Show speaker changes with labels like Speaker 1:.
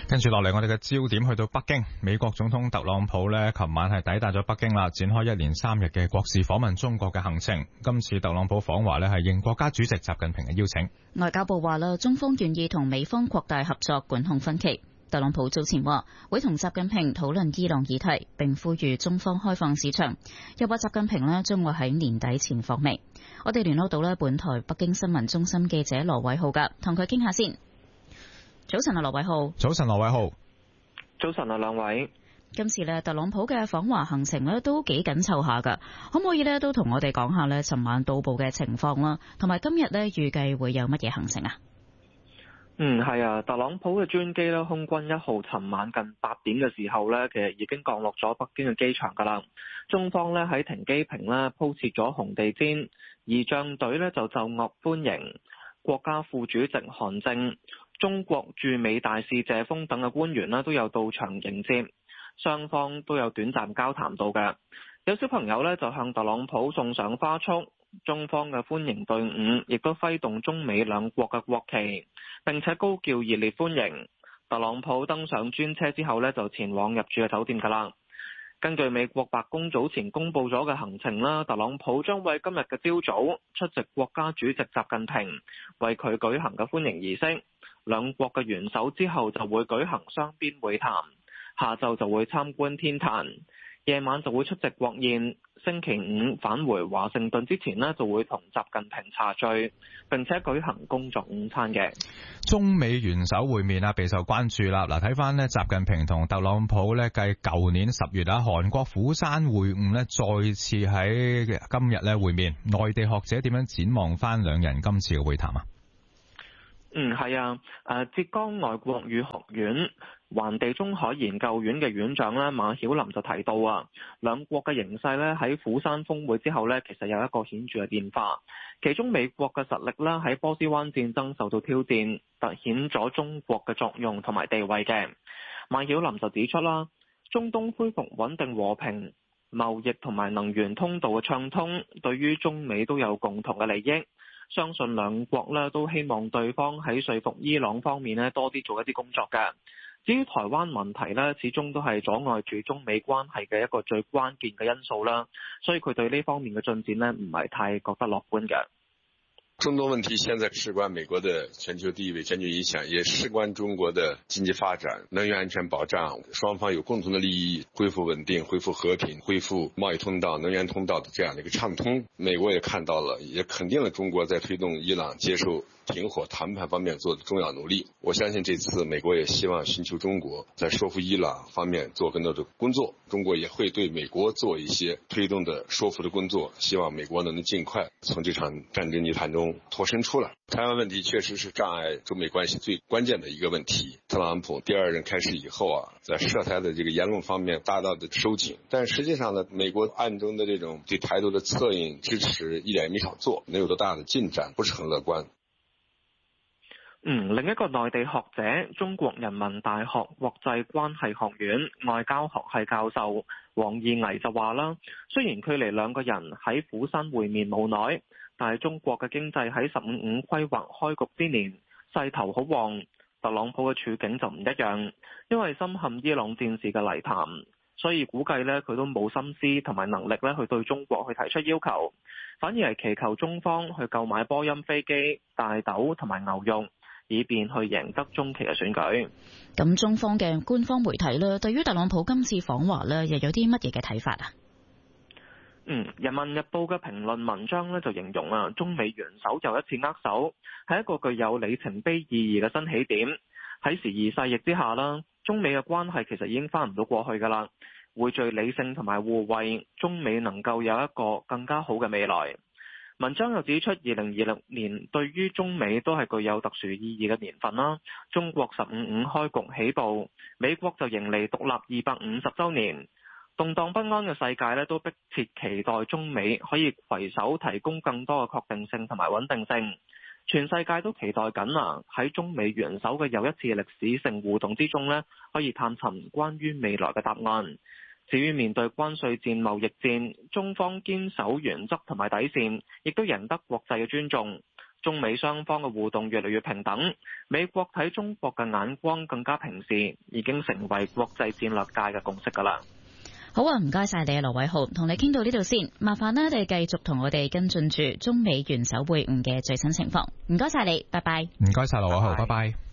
Speaker 1: 跟住落嚟，我哋嘅焦點去到北京，美國總統特朗普呢，琴晚係抵達咗北京啦，展開1連3日嘅國事訪問中國嘅行程。今次特朗普訪華呢，係應國家主席習近平嘅邀請。
Speaker 2: 外交部話啦，中方願意同美方擴大合作，管控分歧。特朗普早前話會同習近平討論伊朗議題，並呼籲中方開放市場，又話習近平呢將會喺年底前訪美。我哋聯絡到呢本台北京新聞中心記者羅偉浩噶，同佢傾下先。早晨啊，羅偉浩。
Speaker 1: 早晨，羅偉浩。
Speaker 3: 早晨啊，兩位。
Speaker 2: 今次呢特朗普嘅訪華行程呢都幾緊湊下噶，可唔可以呢都同我哋講下呢尋晚到埗嘅情況啦，同埋今日呢預計會有乜嘢行程啊？
Speaker 3: 係啊，特朗普嘅專機咧，空軍1號尋晚近8點嘅時候呢，其實已經降落咗北京嘅機場噶啦。中方呢喺停機坪呢鋪設咗紅地毯，儀仗隊呢就奏樂歡迎。國家副主席韓正、中國駐美大使謝鋒等嘅官員呢都有到場迎接，雙方都有短暫交談到嘅。有小朋友呢就向特朗普送上花束，中方嘅歡迎隊伍亦都揮動中美兩國嘅國旗，並且高叫熱烈歡迎。特朗普登上專車之後呢就前往入住嘅酒店噶啦。根據美國白宮早前公布咗嘅行程啦，特朗普將會今日嘅朝早出席國家主席習近平為佢舉行嘅歡迎儀式，兩國嘅元首之後就會舉行雙邊會談，下晝就會參觀天壇，夜晚就會出席國宴，星期五返回華盛頓之前呢就會同習近平茶聚，並且舉行工作午餐嘅。
Speaker 1: 中美元首會面啊，備受關注啦。嗱，睇翻呢習近平同特朗普呢，繼舊年10月啊，韓國釜山會晤呢，再次喺今日呢會面。內地學者點樣展望翻兩人今次嘅會談啊？
Speaker 3: 係啊，浙江外國語學院環地中海研究院嘅院長咧馬曉林就提到啊，兩國嘅形勢咧喺釜山峰會之後咧，其實有一個顯著嘅變化。其中美國嘅實力啦喺波斯灣戰爭受到挑戰，凸顯咗中國嘅作用同埋地位嘅。馬曉林就指出啦，中東恢復穩定和平、貿易同埋能源通道嘅暢通，對於中美都有共同嘅利益。相信兩國咧都希望對方喺說服伊朗方面咧多啲做一啲工作嘅。至於台灣問題咧，始終都係阻礙住中美關係嘅一個最關鍵嘅因素啦，所以佢對呢方面嘅進展咧唔係太覺得樂觀嘅。
Speaker 4: 中東問題現在事關美國的全球地位、全球影響，也事關中國的經濟發展、能源安全保障，雙方有共同的利益，恢復穩定、恢復和平、恢復貿易通道、能源通道的這樣的一個暢通。美國也看到了，也肯定了中國在推動伊朗接受停火談判方面做的重要努力。我相信這次美國也希望尋求中國在說服伊朗方面做更多的工作，中國也會對美國做一些推動的說服的工作，希望美國能盡快從這場戰爭泥潭中脫身出來。台灣問題確實是障礙中美關係最關鍵的一個問題。特朗普第二任開始以後啊，在涉台的這個言論方面大大的收緊，但實際上呢，美國暗中的這種對台獨的策應支持一點也沒少做，沒有多大的進展，不是很樂觀。
Speaker 3: 另一個內地學者，中國人民大學國際關係學院外交學系教授王義巍就話啦，雖然距離兩個人喺釜山會面冇耐，但係中國嘅經濟喺15-5規劃開局之年勢頭好旺，特朗普嘅處境就唔一樣，因為深陷伊朗戰事嘅泥潭，所以估計呢，佢都冇心思同埋能力呢去對中國去提出要求，反而係祈求中方去購買波音飛機、大豆同埋牛肉，以便去贏得中期嘅選舉。
Speaker 2: 咁中方嘅官方媒體呢，對於特朗普今次訪華呢，又有啲乜嘢嘅睇法啊？
Speaker 3: 人民日報嘅評論文章呢就形容啊，中美元首又一次握手，係一個具有里程碑意義嘅新起點。喺時移世易之下啦，中美嘅關係其實已經翻唔到過去噶啦，匯聚理性同埋互惠，中美能夠有一個更加好嘅未來。文章又指出，2026年對於中美都係具有特殊意義嘅年份啦。中國15-5開局起步，美國就迎嚟獨立250週年。動盪不安嘅世界咧，都迫切期待中美可以攜手提供更多嘅確定性同埋穩定性。全世界都期待緊啊！喺中美元首嘅又一次歷史性互動之中咧，可以探尋關於未來嘅答案。至於面對關稅戰、貿易戰，中方堅守原則同埋底線，亦都贏得國際嘅尊重。 中美雙方嘅互動越嚟越平等，美國睇中國嘅眼光更加平視，已經成為國際戰略界嘅共識㗎啦。
Speaker 2: 好啊，唔該晒你啊，羅偉浩，同你傾到呢度先。麻煩呢，你繼續同我哋跟進住中美元首會晤嘅最新情況。唔該晒你，拜拜。
Speaker 1: 唔該晒羅偉浩，拜拜。